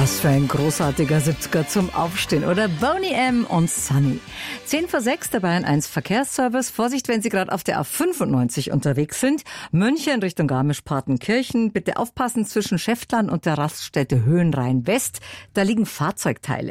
Was für ein großartiger 70er zum Aufstehen, oder? Boney M. und Sunny. 5:10 der Bayern 1 Verkehrsservice. Vorsicht, wenn Sie gerade auf der A95 unterwegs sind. München Richtung Garmisch-Partenkirchen. Bitte aufpassen zwischen Schäftlern und der Raststätte Höhenrhein-West. Da liegen Fahrzeugteile.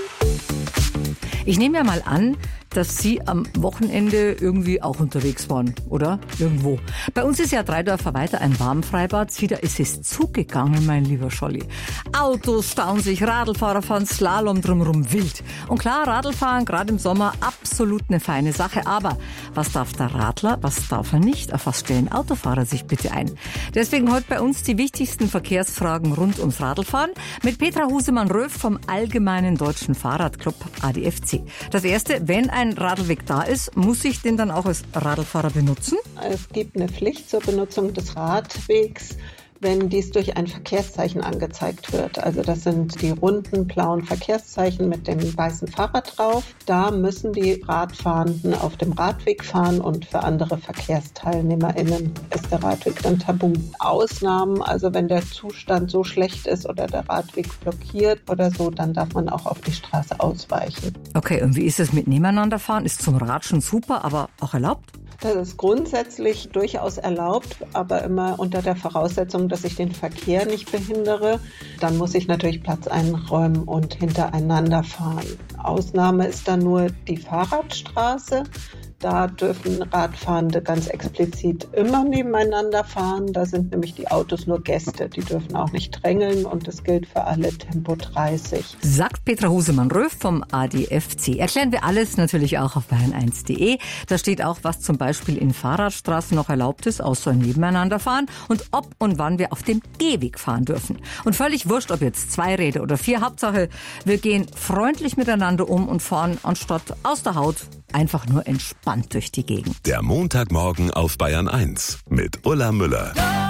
Ich nehme ja mal an, dass Sie am Wochenende irgendwie auch unterwegs waren, oder? Irgendwo. Bei uns ist ja 3 Dörfer weiter ein Warmfreibad. Wieder ist es zugegangen, mein lieber Scholli. Autos stauen sich, Radlfahrer fahren Slalom drumherum wild. Und klar, Radlfahren, gerade im Sommer, absolut eine feine Sache. Aber was darf der Radler, was darf er nicht? Auf was stellen Autofahrer sich bitte ein? Deswegen heute bei uns die wichtigsten Verkehrsfragen rund ums Radlfahren mit Petra Husemann-Röf vom Allgemeinen Deutschen Fahrradclub ADFC. Das erste, wenn ein Radlweg da ist, muss ich den dann auch als Radlfahrer benutzen? Es gibt eine Pflicht zur Benutzung des Radwegs, wenn dies durch ein Verkehrszeichen angezeigt wird. Also das sind die runden, blauen Verkehrszeichen mit dem weißen Fahrrad drauf. Da müssen die Radfahrenden auf dem Radweg fahren und für andere VerkehrsteilnehmerInnen ist der Radweg dann tabu. Ausnahmen, also wenn der Zustand so schlecht ist oder der Radweg blockiert oder so, dann darf man auch auf die Straße ausweichen. Okay, und wie ist es mit Nebeneinanderfahren? Ist zum Ratschen super, aber auch erlaubt? Das ist grundsätzlich durchaus erlaubt, aber immer unter der Voraussetzung, dass ich den Verkehr nicht behindere. Dann muss ich natürlich Platz einräumen und hintereinander fahren. Ausnahme ist dann nur die Fahrradstraße. Da dürfen Radfahrende ganz explizit immer nebeneinander fahren. Da sind nämlich die Autos nur Gäste. Die dürfen auch nicht drängeln und das gilt für alle Tempo 30. Sagt Petra Husemann-Röf vom ADFC. Erklären wir alles natürlich auch auf bayern1.de. Da steht auch, was zum Beispiel in Fahrradstraßen noch erlaubt ist, außer nebeneinander fahren und ob und wann wir auf dem Gehweg fahren dürfen. Und völlig wurscht, ob jetzt 2 Räder oder 4. Hauptsache, wir gehen freundlich miteinander um und fahren anstatt aus der Haut einfach nur entspannt durch die Gegend. Der Montagmorgen auf Bayern 1 mit Ulla Müller.